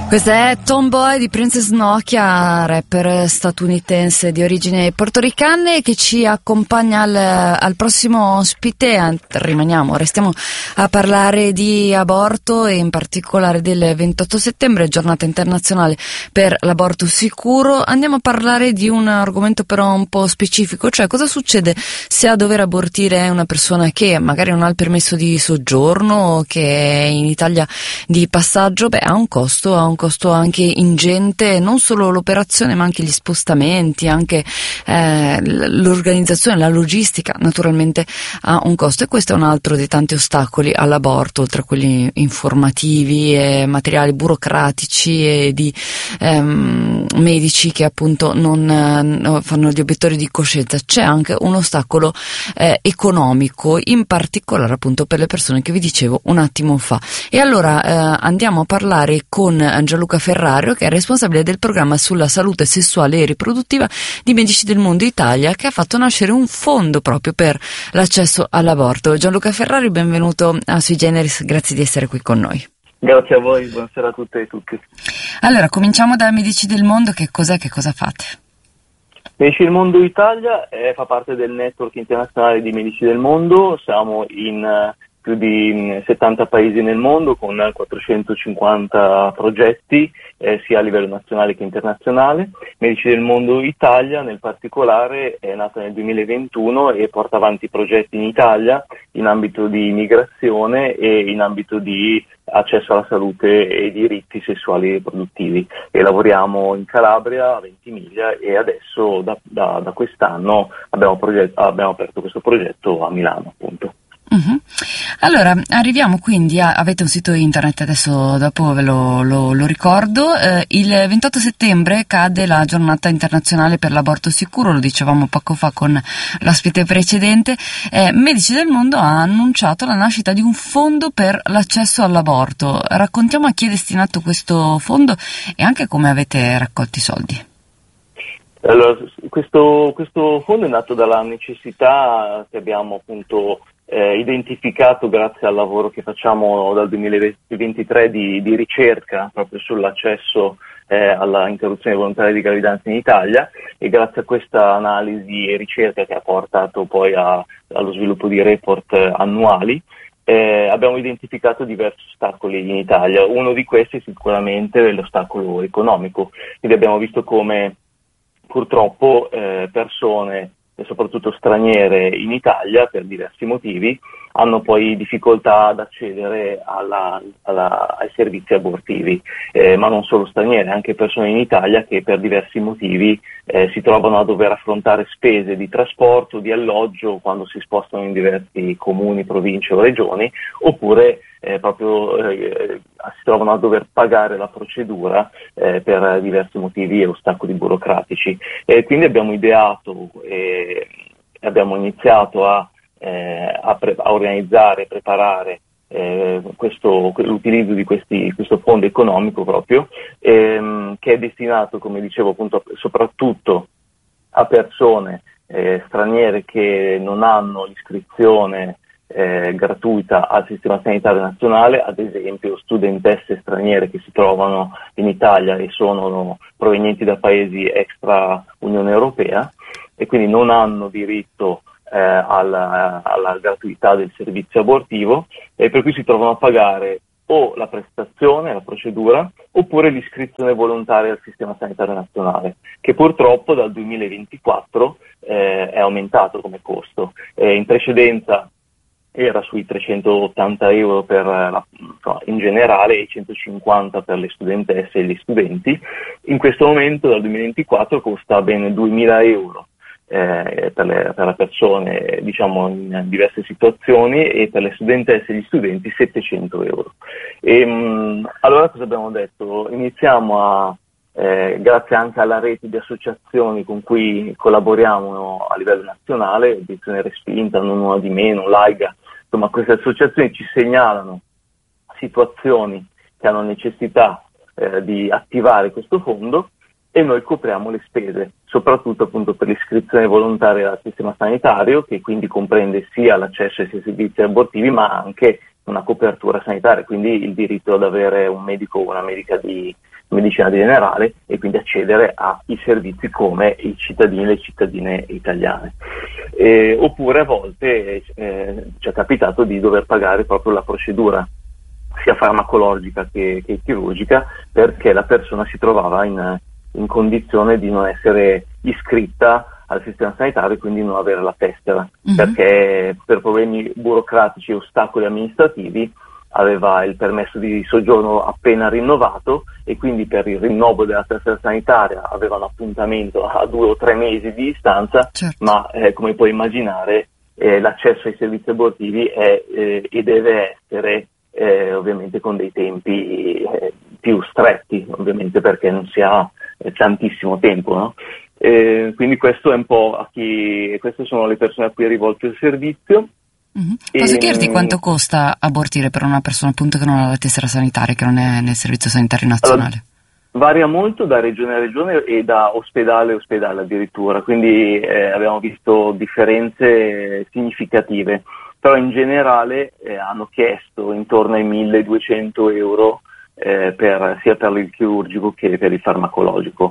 Questa è Tomboy di Princess Nokia, rapper statunitense di origini portoricane, che ci accompagna al prossimo ospite. Restiamo a parlare di aborto e in particolare del 28 settembre, giornata internazionale per l'aborto sicuro. Andiamo a parlare di un argomento però un po' specifico, cioè cosa succede se a dover abortire è una persona che magari non ha il permesso di soggiorno, che è in Italia di passaggio. Ha un costo anche ingente, non solo l'operazione ma anche gli spostamenti, anche l'organizzazione, la logistica naturalmente ha un costo, e questo è un altro dei tanti ostacoli all'aborto, oltre a quelli informativi e materiali burocratici e di medici che appunto non fanno gli obiettori di coscienza. C'è anche un ostacolo economico, in particolare appunto per le persone che vi dicevo un attimo fa. E allora andiamo a parlare con Gianluca Ferrario, che è responsabile del programma sulla salute sessuale e riproduttiva di Medici del Mondo Italia, che ha fatto nascere un fondo proprio per l'accesso all'aborto. Gianluca Ferrario, benvenuto a Sui Generis, grazie di essere qui con noi. Grazie a voi, buonasera a tutte e tutti. Allora, cominciamo da Medici del Mondo. Che cos'è, che cosa fate? Medici del Mondo Italia fa parte del network internazionale di Medici del Mondo. Siamo in più di 70 paesi nel mondo, con 450 progetti sia a livello nazionale che internazionale. Medici del Mondo Italia nel particolare è nata nel 2021 e porta avanti progetti in Italia in ambito di immigrazione e in ambito di accesso alla salute e diritti sessuali e riproduttivi, e lavoriamo in Calabria, a Ventimiglia, e adesso da quest'anno abbiamo aperto questo progetto a Milano, appunto. Uh-huh. Allora, arriviamo quindi avete un sito internet, adesso dopo ve lo ricordo. Il 28 settembre cade la giornata internazionale per l'aborto sicuro, lo dicevamo poco fa con l'ospite precedente. Medici del Mondo ha annunciato la nascita di un fondo per l'accesso all'aborto. Raccontiamo a chi è destinato questo fondo e anche come avete raccolto i soldi. Allora, questo fondo è nato dalla necessità che abbiamo appunto identificato grazie al lavoro che facciamo dal 2023 di ricerca proprio sull'accesso alla interruzione volontaria di gravidanza in Italia, e grazie a questa analisi e ricerca che ha portato poi allo sviluppo di report annuali abbiamo identificato diversi ostacoli in Italia. Uno di questi sicuramente è l'ostacolo economico, quindi abbiamo visto come purtroppo persone, e soprattutto straniere, in Italia per diversi motivi hanno poi difficoltà ad accedere ai servizi abortivi, ma non solo straniere, anche persone in Italia che per diversi motivi si trovano a dover affrontare spese di trasporto, di alloggio quando si spostano in diversi comuni, province o regioni, oppure si trovano a dover pagare la procedura per diversi motivi e ostacoli burocratici. Quindi abbiamo ideato e abbiamo iniziato a organizzare e preparare l'utilizzo di questo fondo economico proprio, che è destinato, come dicevo appunto, soprattutto a persone straniere che non hanno l'iscrizione gratuita al sistema sanitario nazionale, ad esempio studentesse straniere che si trovano in Italia e sono provenienti da paesi extra Unione Europea e quindi non hanno diritto alla gratuità del servizio abortivo, e per cui si trovano a pagare o la prestazione, la procedura, oppure l'iscrizione volontaria al sistema sanitario nazionale, che purtroppo dal 2024 è aumentato come costo. In precedenza era sui 380 euro in generale e 150 per le studentesse e gli studenti. In questo momento, dal 2024, costa ben 2.000 euro per le persone, diciamo, in diverse situazioni, e per le studentesse e gli studenti 700 euro. Allora cosa abbiamo detto? Iniziamo grazie anche alla rete di associazioni con cui collaboriamo a livello nazionale, Obiezione Respinta, Non Una di Meno, l'AIGA, insomma queste associazioni ci segnalano situazioni che hanno necessità di attivare questo fondo, e noi copriamo le spese, soprattutto appunto per l'iscrizione volontaria al sistema sanitario, che quindi comprende sia l'accesso ai servizi abortivi ma anche una copertura sanitaria, quindi il diritto ad avere un medico o una medica di medicina generale e quindi accedere ai servizi come i cittadini e le cittadine italiane. Oppure a volte ci è capitato di dover pagare proprio la procedura sia farmacologica che chirurgica, perché la persona si trovava in condizione di non essere iscritta al sistema sanitario e quindi non avere la tessera, perché per problemi burocratici e ostacoli amministrativi aveva il permesso di soggiorno appena rinnovato e quindi per il rinnovo della tessera sanitaria aveva un appuntamento a 2 o 3 mesi di distanza, certo. Ma come puoi immaginare l'accesso ai servizi abortivi è e deve essere ovviamente con dei tempi più stretti, ovviamente perché non si ha tantissimo tempo, no? Quindi questo è un po' queste sono le persone a cui è rivolto il servizio. Posso chiederti quanto costa abortire per una persona appunto che non ha la tessera sanitaria, che non è nel servizio sanitario nazionale? Allora, varia molto da regione a regione e da ospedale a ospedale addirittura, quindi abbiamo visto differenze significative, però in generale hanno chiesto intorno ai 1.200 euro sia per il chirurgico che per il farmacologico.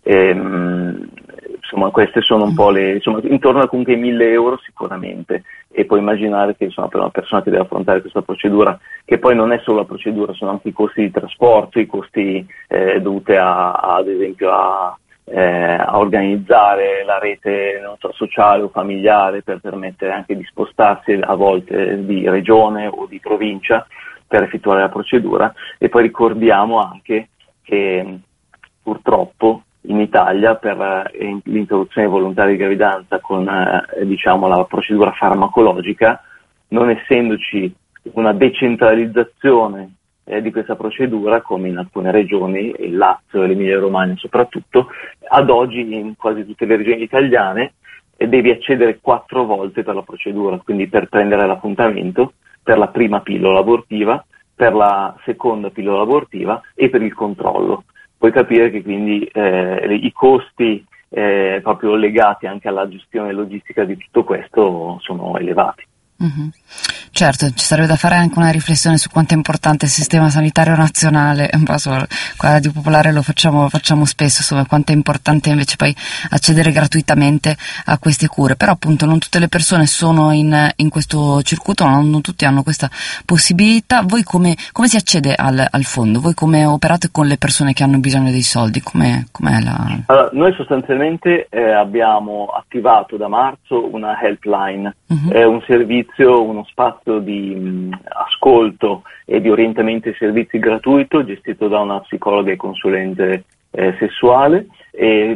Insomma, queste sono un po' intorno a comunque ai 1.000 euro sicuramente, e puoi immaginare che insomma, per una persona che deve affrontare questa procedura, che poi non è solo la procedura, sono anche i costi di trasporto, i costi dovuti ad esempio a organizzare la rete sociale o familiare per permettere anche di spostarsi a volte di regione o di provincia per effettuare la procedura. E poi ricordiamo anche che purtroppo in Italia per l'interruzione volontaria di gravidanza con la procedura farmacologica, non essendoci una decentralizzazione di questa procedura come in alcune regioni, il Lazio e l'Emilia Romagna soprattutto, ad oggi in quasi tutte le regioni italiane devi accedere 4 volte per la procedura, quindi per prendere l'appuntamento per la prima pillola abortiva, per la seconda pillola abortiva e per il controllo. Puoi capire che quindi i costi proprio legati anche alla gestione logistica di tutto questo sono elevati. Certo, ci sarebbe da fare anche una riflessione su quanto è importante il sistema sanitario nazionale, un po' qua a Radio Popolare lo facciamo spesso, insomma, quanto è importante invece poi accedere gratuitamente a queste cure, però appunto non tutte le persone sono in questo circuito, non tutti hanno questa possibilità. Voi come si accede al fondo? Voi come operate con le persone che hanno bisogno dei soldi? Allora, noi sostanzialmente abbiamo attivato da marzo una helpline, è un servizio, uno spazio di ascolto e di orientamento ai servizi gratuito gestito da una psicologa e consulente sessuale, e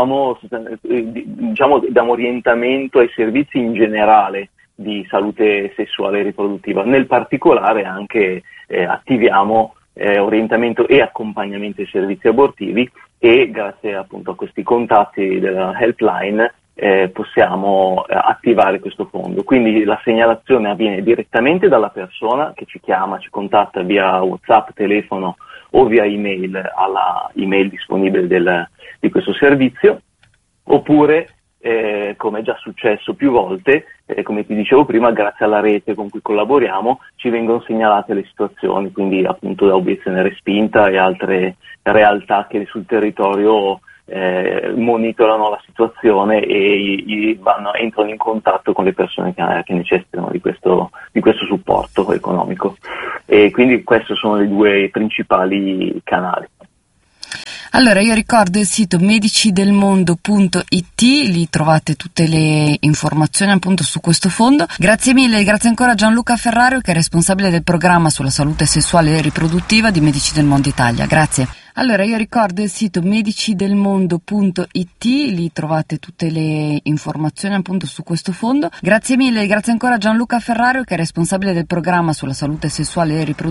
diamo orientamento ai servizi in generale di salute sessuale e riproduttiva. Nel particolare anche attiviamo orientamento e accompagnamento ai servizi abortivi, e grazie appunto a questi contatti della helpline possiamo attivare questo fondo. Quindi la segnalazione avviene direttamente dalla persona che ci chiama, ci contatta via WhatsApp, telefono o via email alla email disponibile di questo servizio, oppure come è già successo più volte, come ti dicevo prima, grazie alla rete con cui collaboriamo ci vengono segnalate le situazioni, quindi appunto da obiezione respinta e altre realtà che sul territorio monitorano la situazione e entrano in contatto con le persone che necessitano di questo supporto economico, e quindi questi sono i 2 principali canali. Allora, io ricordo il sito medicidelmondo.it, lì trovate tutte le informazioni appunto su questo fondo. Grazie mille, grazie ancora a Gianluca Ferrario, che è responsabile del programma sulla salute sessuale e riproduttiva di Medici del Mondo Italia. Grazie. Allora, io ricordo il sito medicidelmondo.it, lì trovate tutte le informazioni appunto su questo fondo. Grazie mille, grazie ancora a Gianluca Ferrario, che è responsabile del programma sulla salute sessuale e riproduttiva